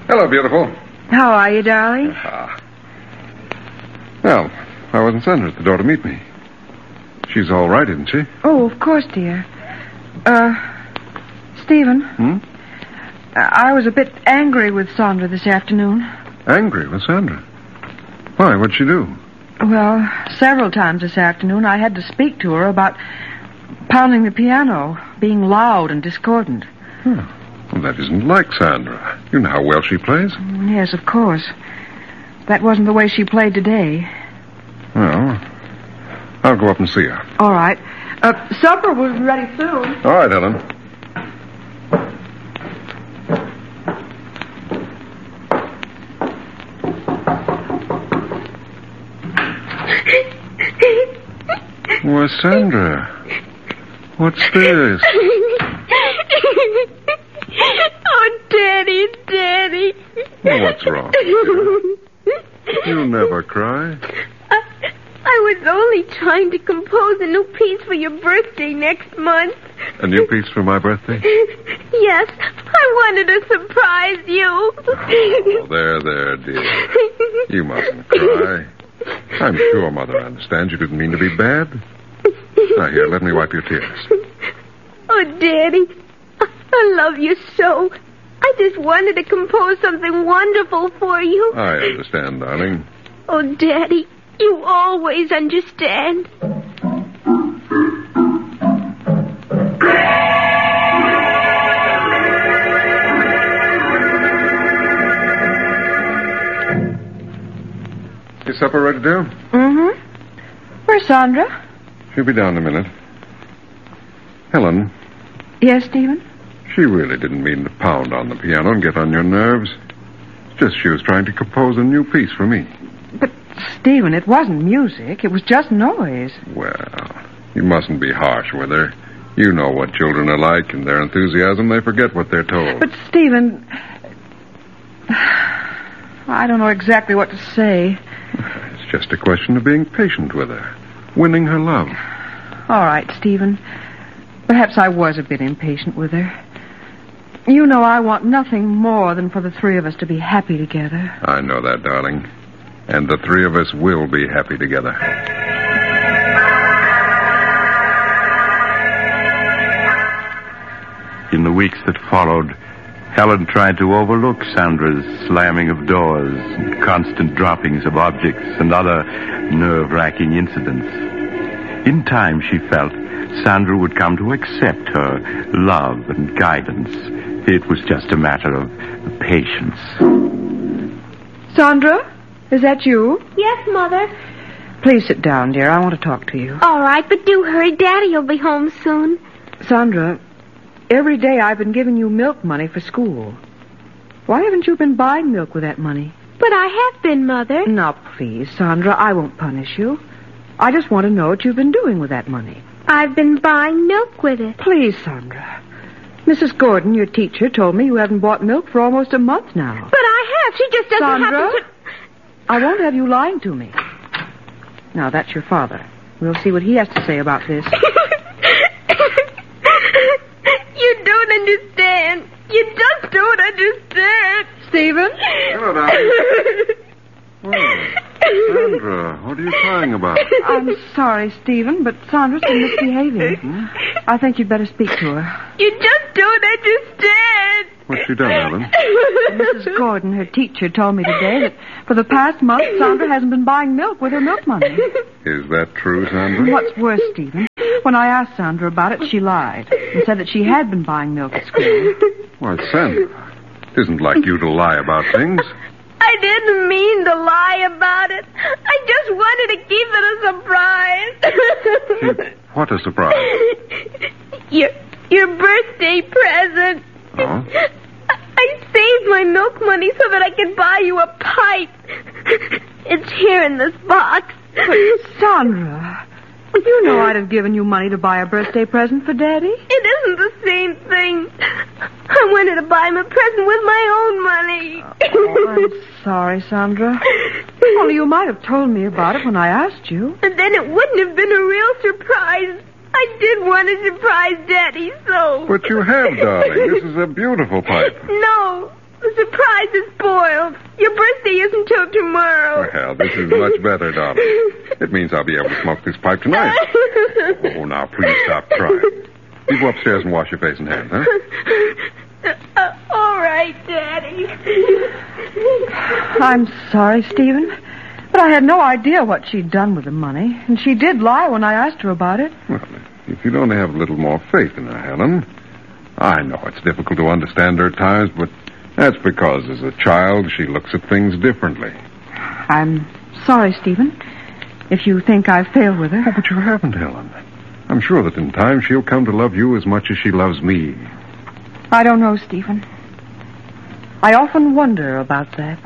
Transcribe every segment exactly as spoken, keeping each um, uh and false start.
Hello, beautiful. How are you, darling? Ah. Well, why wasn't Sandra at the door to meet me? She's all right, isn't she? Oh, of course, dear. Uh, Stephen. Hmm? I was a bit angry with Sandra this afternoon. Angry with Sandra? Why? What'd she do? Well, several times this afternoon I had to speak to her about pounding the piano, being loud and discordant. Hmm. Well, that isn't like Sandra. You know how well she plays. Yes, of course. That wasn't the way she played today. Well, I'll go up and see her. All right. Uh, supper will be ready soon. All right, Helen. Why, Sandra, what's this? Oh, Daddy, Daddy. Well, what's wrong? You never cry. I, I was only trying to compose a new piece for your birthday next month. A new piece for my birthday? Yes, I wanted to surprise you. Oh, there, there, dear. You mustn't cry. I'm sure Mother understands you didn't mean to be bad. Now, here, let me wipe your tears. Oh, Daddy, I love you so. I just wanted to compose something wonderful for you. I understand, darling. Oh, Daddy, you always understand. Is supper ready, dear? Mm-hmm. Where's Sandra? She'll be down in a minute. Helen, Yes, Stephen? she really didn't mean to pound on the piano and get on your nerves. It's just she was trying to compose a new piece for me. But, Stephen, it wasn't music. It was just noise. Well, you mustn't be harsh with her. You know what children are like. In their enthusiasm, they forget what they're told. But, Stephen, I don't know exactly what to say. It's just a question of being patient with her, winning her love. All right, Stephen. Perhaps I was a bit impatient with her. You know I want nothing more than for the three of us to be happy together. I know that, darling. And the three of us will be happy together. In the weeks that followed, Helen tried to overlook Sandra's slamming of doors and constant droppings of objects and other nerve-wracking incidents. In time, she felt, Sandra would come to accept her love and guidance. It was just a matter of patience. Sandra, is that you? Yes, Mother. Please sit down, dear. I want to talk to you. All right, but do hurry. Daddy will be home soon. Sandra, every day I've been giving you milk money for school. Why haven't you been buying milk with that money? But I have been, Mother. Now, please, Sandra, I won't punish you. I just want to know what you've been doing with that money. I've been buying milk with it. Please, Sandra. Missus Gordon, your teacher, told me you haven't bought milk for almost a month now. But I have. She just doesn't Sandra, happen to... I won't have you lying to me. Now, that's your father. We'll see what he has to say about this. You don't understand. You just don't understand. Stephen? Hello, darling. Oh, Sandra, what are you crying about? I'm sorry, Stephen, but Sandra's been misbehaving. Hmm? I think you'd better speak to her. You just don't understand. What's she done, Helen? Missus Gordon, her teacher, told me today that for the past month, Sandra hasn't been buying milk with her milk money. Is that true, Sandra? What's worse, Stephen, when I asked Sandra about it, she lied and said that she had been buying milk at school. Why, Sandra, it isn't like you to lie about things. I didn't mean to lie about it. I just wanted to keep it a surprise. What a surprise. Your, your birthday present. Oh? I, I saved my milk money so that I could buy you a pipe. It's here in this box. But, Sandra, you know I'd have given you money to buy a birthday present for Daddy. It isn't the same thing. I wanted to buy him a present with my own money. Oh, I'm sorry, Sandra. Only you might have told me about it when I asked you. And then it wouldn't have been a real surprise. I did want to surprise Daddy, so... But you have, darling. This is a beautiful pipe. No, The surprise is spoiled. Your birthday isn't till tomorrow. Well, this is much better, darling. It means I'll be able to smoke this pipe tonight. Oh, now, please stop crying. You go upstairs and wash your face and hands, huh? Uh, all right, Daddy. I'm sorry, Stephen, but I had no idea what she'd done with the money, and she did lie when I asked her about it. Well, if you'd only have a little more faith in her, Helen. I know it's difficult to understand her at times, but that's because as a child she looks at things differently. I'm sorry, Stephen, if you think I've failed with her. Oh, but you haven't, Helen. I'm sure that in time she'll come to love you as much as she loves me. I don't know, Stephen. I often wonder about that.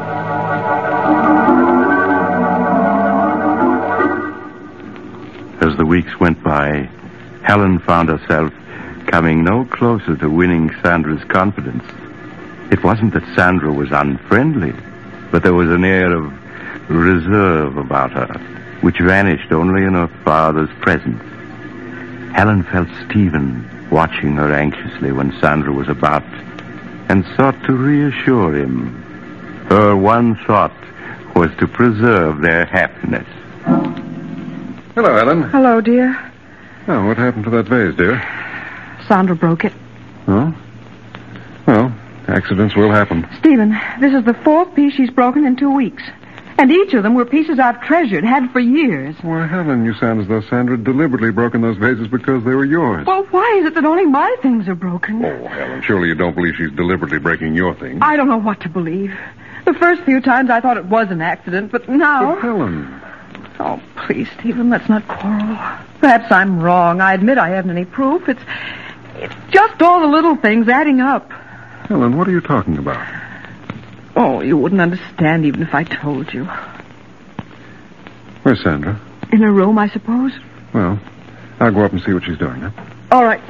As the weeks went by, Helen found herself coming no closer to winning Sandra's confidence. It wasn't that Sandra was unfriendly, but there was an air of reserve about her, which vanished only in her father's presence. Helen felt Stephen watching her anxiously when Sandra was about, and sought to reassure him. Her one thought was to preserve their happiness. Hello, Helen. Hello, dear. Oh, what happened to that vase, dear? Sandra broke it. Oh? Well, accidents will happen. Stephen, this is the fourth piece she's broken in two weeks. And each of them were pieces I've treasured, had for years. Why, Helen, you sound as though Sandra had deliberately broken those vases because they were yours. Well, why is it that only my things are broken? Oh, Helen, surely you don't believe she's deliberately breaking your things. I don't know what to believe. The first few times I thought it was an accident, but now... But Helen... Oh, please, Stephen, let's not quarrel. Perhaps I'm wrong. I admit I haven't any proof. It's... It's just all the little things adding up. Helen, what are you talking about? Oh, you wouldn't understand even if I told you. Where's Sandra? In her room, I suppose. Well, I'll go up and see what she's doing, huh? All right.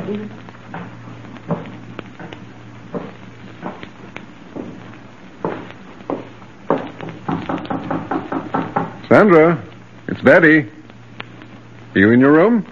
Sandra, it's Daddy. Are you in your room?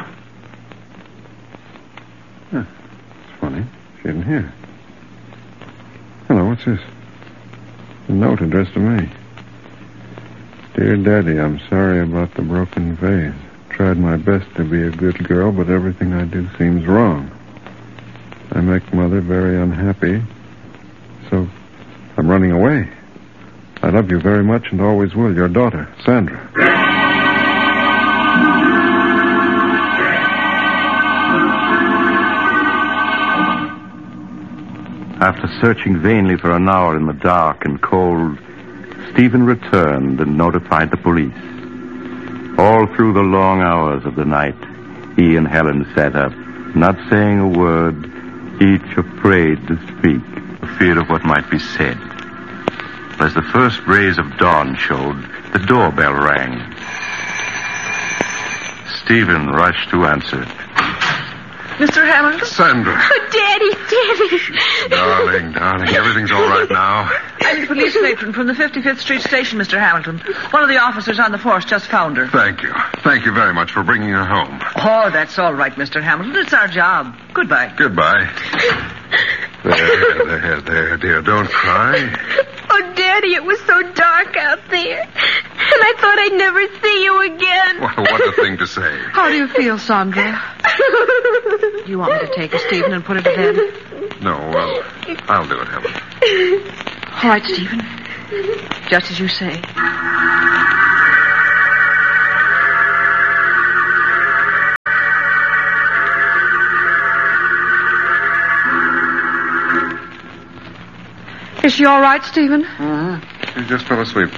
Huh, it's funny. She isn't here. Hello, what's this? A note addressed to me. Dear Daddy, I'm sorry about the broken vase. Tried my best to be a good girl, but everything I do seems wrong. I make Mother very unhappy, so I'm running away. I love you very much and always will. Your daughter, Sandra. After searching vainly for an hour in the dark and cold, Stephen returned and notified the police. All through the long hours of the night, he and Helen sat up, not saying a word, each afraid to speak, for fear of what might be said. As the first rays of dawn showed, the doorbell rang. Stephen rushed to answer it. Mister Hamilton? Sandra. Oh, Daddy, Daddy. Darling, darling, everything's all right now. I'm the police matron from the fifty-fifth Street Station, Mister Hamilton. One of the officers on the force just found her. Thank you. Thank you very much for bringing her home. Oh, that's all right, Mister Hamilton. It's our job. Goodbye. Goodbye. There, there, there, dear. Don't cry. Oh, Daddy, it was so dark out there. And I thought I'd never see you again. What, what a thing to say. How do you feel, Sandra? Do you want me to take her, Stephen, and put her to bed? No, well, I'll do it, Helen. All right, Stephen. Just as you say. Is she all right, Stephen? Mm-hmm. She just fell asleep.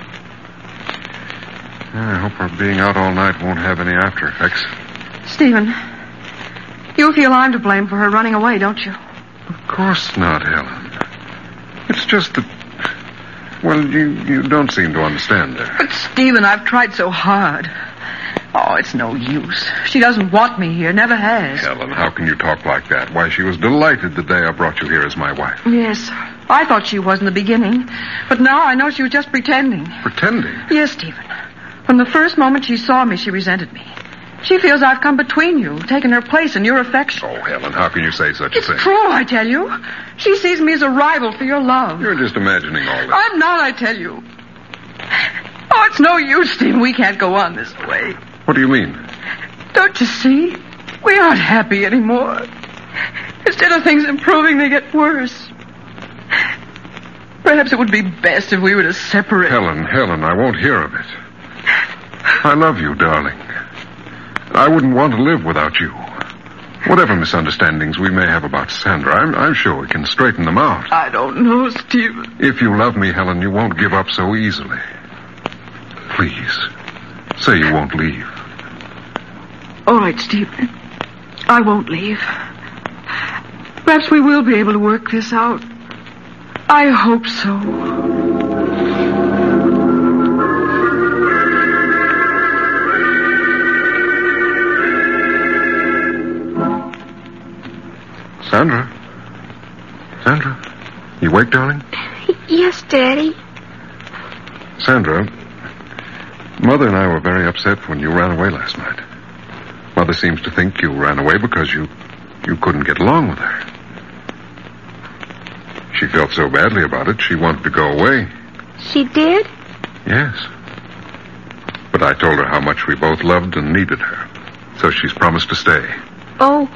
I hope her being out all night won't have any after effects. Stephen, you feel I'm to blame for her running away, don't you? Of course not, Helen. It's just that... Well, you, you don't seem to understand her. But, Stephen, I've tried so hard. Oh, it's no use. She doesn't want me here, never has. Helen, how can you talk like that? Why, she was delighted the day I brought you here as my wife. Yes, I thought she was in the beginning. But now I know she was just pretending. Pretending? Yes, Stephen. From the first moment she saw me, she resented me. She feels I've come between you, taken her place in your affection. Oh, Helen, how can you say such a It's thing? true, I tell you. She sees me as a rival for your love. You're just imagining all that. I'm not, I tell you. Oh, it's no use, Stephen. We can't go on this way. What do you mean? Don't you see? We aren't happy anymore. Instead of things improving, they get worse. Perhaps it would be best if we were to separate. Helen, Helen, I won't hear of it. I love you, darling. I wouldn't want to live without you. Whatever misunderstandings we may have about Sandra, I'm, I'm sure we can straighten them out. I don't know, Stephen. If you love me, Helen, you won't give up so easily. Please, say you won't leave. All right, Stephen. I won't leave. Perhaps we will be able to work this out. I hope so. Sandra? Sandra? You awake, darling? Yes, Daddy. Sandra, Mother and I were very upset when you ran away last night. Mother seems to think you ran away because you, you couldn't get along with her. She felt so badly about it, she wanted to go away. She did? Yes. But I told her how much we both loved and needed her. So she's promised to stay. Oh.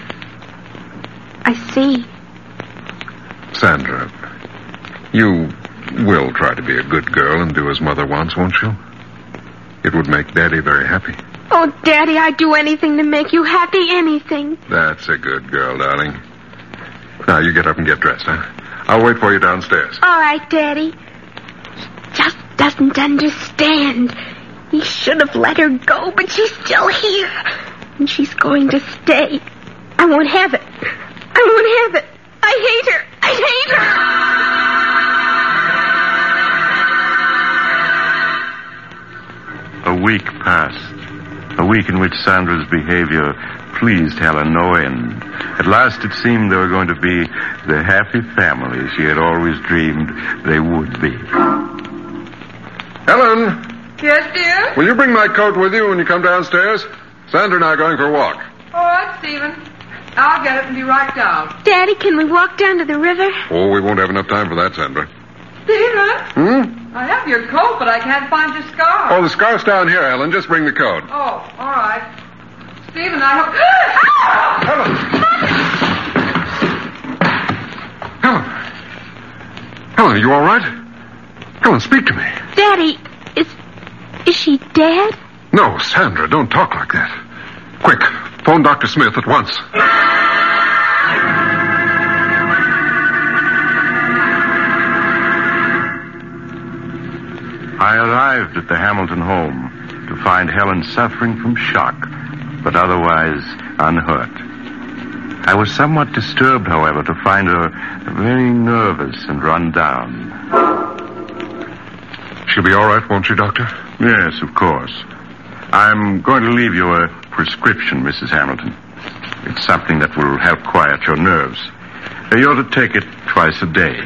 I see. Sandra, you will try to be a good girl and do as Mother wants, won't you? It would make Daddy very happy. Oh, Daddy, I'd do anything to make you happy, anything. That's a good girl, darling. Now, you get up and get dressed, huh? I'll wait for you downstairs. All right, Daddy. He just doesn't understand. He should have let her go, but she's still here. And she's going to stay. I won't have it. I won't have it. I hate her. I hate her. A week passed. A week in which Sandra's behavior pleased Helen no end. At last it seemed they were going to be the happy family she had always dreamed they would be. Helen, Yes, dear? will you bring my coat with you when you come downstairs? Sandra and I are going for a walk. All right, Stephen. I'll get it and be right down. Daddy, can we walk down to the river? Oh, we won't have enough time for that, Sandra. Stephen? Hmm? I have your coat, but I can't find your scarf. Oh, the scarf's down here, Helen. Just bring the coat. Oh, all right. Stephen, I hope... Helen! Helen! Helen, are you all right? Helen, speak to me. Daddy, is... is she dead? No, Sandra, don't talk like that. Quick, phone Doctor Smith at once. I arrived at the Hamilton home to find Helen suffering from shock, but otherwise unhurt. I was somewhat disturbed, however, to find her very nervous and run down. She'll be all right, won't she, Doctor? Yes, of course. I'm going to leave you a prescription, Missus Hamilton. It's something that will help quiet your nerves. You ought to take it twice a day.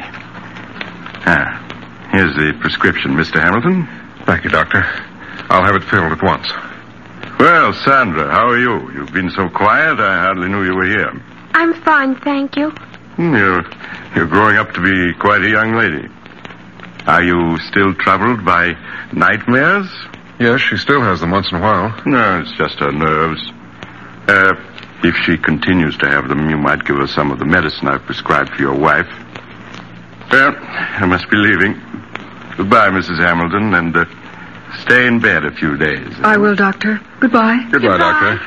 Ah, here's the prescription, Mister Hamilton. Thank you, Doctor. I'll have it filled at once. Well, Sandra, how are you? You've been so quiet, I hardly knew you were here. I'm fine, thank you. You're, you're growing up to be quite a young lady. Are you still troubled by nightmares? Yes, she still has them once in a while. No, it's just her nerves. Uh, if she continues to have them, you might give her some of the medicine I've prescribed for your wife. Well, I must be leaving. Goodbye, Missus Hamilton, and uh, stay in bed a few days. I will, Doctor. Goodbye. Goodbye, Doctor.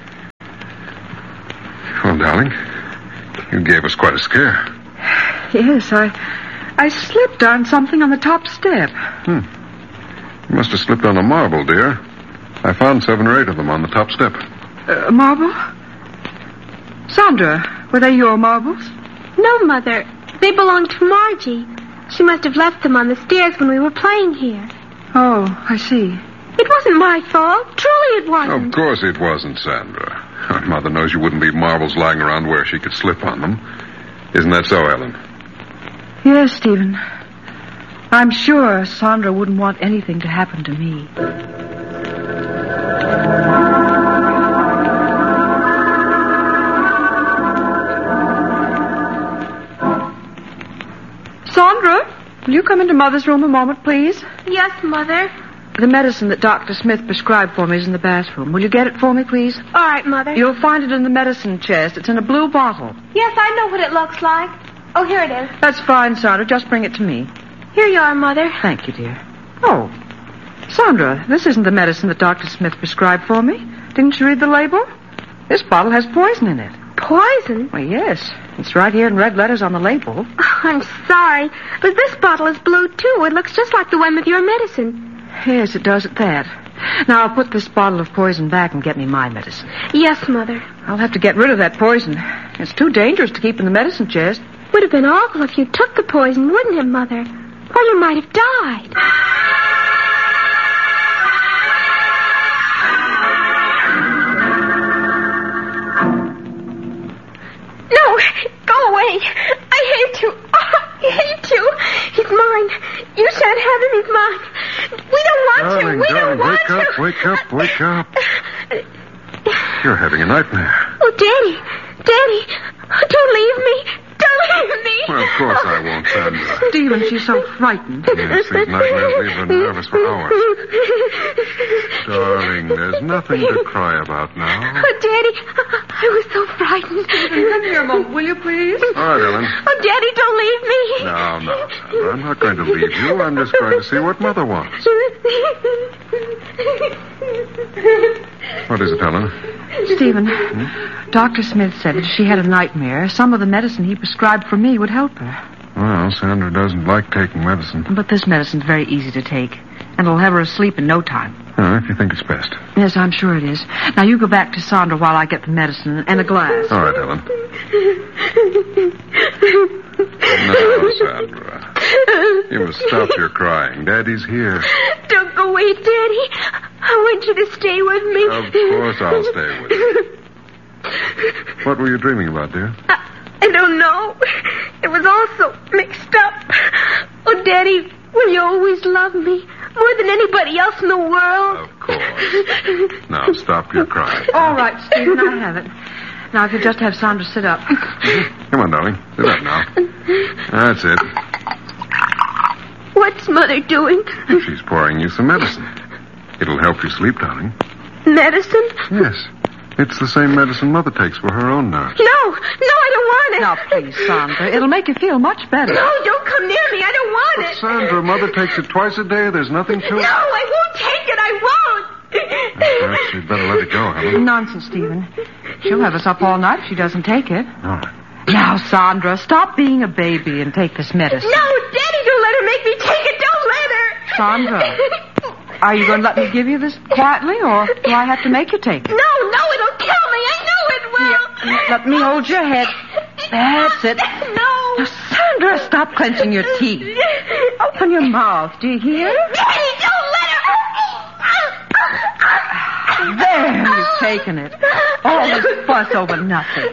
Well, darling, you gave us quite a scare. Yes, I... I slipped on something on the top step. Hmm. You must have slipped on a marble, dear. I found seven or eight of them on the top step. Uh, marble? Sandra, were they your marbles? No, Mother. They belong to Margie. She must have left them on the stairs when we were playing here. Oh, I see. It wasn't my fault. Truly it wasn't. Of course it wasn't, Sandra. Our mother knows you wouldn't leave marbles lying around where she could slip on them. Isn't that so, Ellen? Yes, Stephen. I'm sure Sandra wouldn't want anything to happen to me. Sandra, will you come into Mother's room a moment, please? Yes, Mother. The medicine that Doctor Smith prescribed for me is in the bathroom. Will you get it for me, please? All right, Mother. You'll find it in the medicine chest. It's in a blue bottle. Yes, I know what it looks like. Oh, here it is. That's fine, Sandra. Just bring it to me. Here you are, Mother. Thank you, dear. Oh, Sandra, this isn't the medicine that Doctor Smith prescribed for me. Didn't you read the label? This bottle has poison in it. Poison? Well, yes. It's right here in red letters on the label. Oh, I'm sorry, but this bottle is blue, too. It looks just like the one with your medicine. Yes, it does at that. Now, I'll put this bottle of poison back and get me my medicine. Yes, Mother. I'll have to get rid of that poison. It's too dangerous to keep in the medicine chest. Would have been awful if you took the poison, wouldn't it, Mother? Or you might have died. No, go away. I hate you. Oh, I hate you. He's mine. You shan't have him. He's mine. We don't want Darling, you. We darling, don't want wake you. up, wake up, wake up. You're having a nightmare. Oh, Daddy. Daddy. Oh, don't leave me. Don't leave me. Well, of course I won't, Sandra. Stephen, she's so frightened. Yes, these nightmares leave her nervous for hours. Darling, there's nothing to cry about now. Oh, Daddy, I was so frightened. Come here a moment, will you, please? All right, Ellen. Oh, Daddy, don't leave me. No, no, Sandra. I'm not going to leave you. I'm just going to see what Mother wants. What is it, Ellen? Stephen, hmm? Doctor Smith said that if she had a nightmare, some of the medicine he prescribed for me would help her. Well, Sandra doesn't like taking medicine. But this medicine's very easy to take, and it'll have her asleep in no time. Uh, if you think it's best. Yes, I'm sure it is. Now, you go back to Sandra while I get the medicine and a glass. All right, Ellen. No, Sandra. You must stop your crying. Daddy's here. Don't go away, Daddy. I want you to stay with me. Of course I'll stay with you. What were you dreaming about, dear? I, I don't know. It was all so mixed up. Oh, Daddy, will you always love me more than anybody else in the world? Of course. Now, stop your crying. All right, Stephen, I have it. Now, if you just have Sandra sit up. Come on, darling. Sit up now. That's it. What's Mother doing? She's pouring you some medicine. It'll help you sleep, darling. Medicine? Yes. It's the same medicine Mother takes for her own nerves. No, no, I don't want it. Now, please, Sandra. It'll make you feel much better. No, don't come near me. I don't want But it. Sandra, Mother takes it twice a day. There's nothing to it. No, I won't take it. I won't. Perhaps you'd better let it go, Helen. Nonsense, Stephen. She'll have us up all night if she doesn't take it. All right. Now, Sandra, stop being a baby and take this medicine. No, Daddy, don't let her make me take it. Don't let her. Sandra, are you going to let me give you this quietly, or do I have to make you take it? No, no, it'll kill me. I know it will. Here, let me hold your head. That's it. No. Now, Sandra, stop clenching your teeth. Open your mouth. Do you hear? Daddy, don't let her. There, you've taken it. All this fuss over nothing.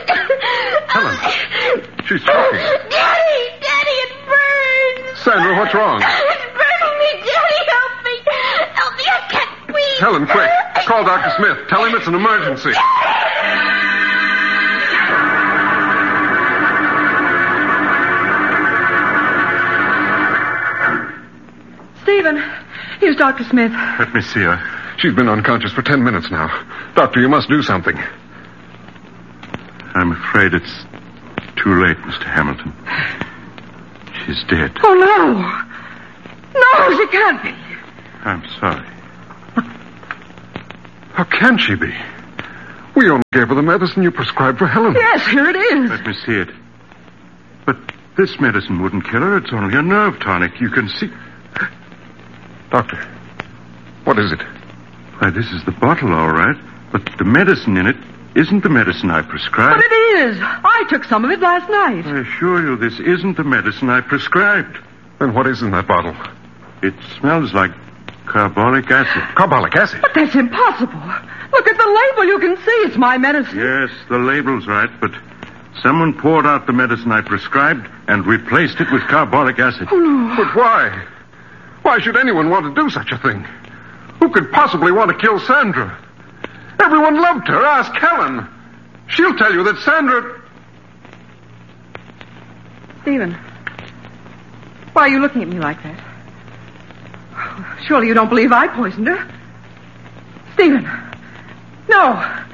Helen, she's choking. Daddy, Daddy, it burns. Sandra, what's wrong? It's burning me. Daddy, help me. Help me. I can't breathe. Helen, quick. Call Doctor Smith. Tell him it's an emergency. Stephen, here's Doctor Smith. Let me see her. She's been unconscious for ten minutes now. Doctor, you must do something. I'm afraid it's too late, Mister Hamilton. She's dead. Oh, no. No, she can't be. I'm sorry. How can she be? We only gave her the medicine you prescribed for Helen. Yes, here it is. Let me see it. But this medicine wouldn't kill her. It's only a nerve tonic. You can see... Doctor, what is it? Why, this is the bottle, all right. But the medicine in it isn't the medicine I prescribed. But it is. I took some of it last night. I assure you, this isn't the medicine I prescribed. Then what is in that bottle? It smells like carbolic acid. Carbolic acid? But that's impossible. Look at the label. You can see it's my medicine. Yes, the label's right, but someone poured out the medicine I prescribed and replaced it with carbolic acid. Oh, no. But why? Why should anyone want to do such a thing? Who could possibly want to kill Sandra? Everyone loved her. Ask Helen. She'll tell you that Sandra... Stephen. Why are you looking at me like that? Surely you don't believe I poisoned her? Stephen. No.